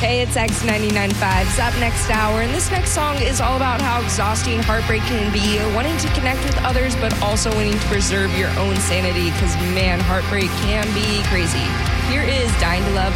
Hey, it's X99.5's up next hour, and this next song is all about how exhausting heartbreak can be, wanting to connect with others, but also wanting to preserve your own sanity, because, man, heartbreak can be crazy. Here is Dying to Love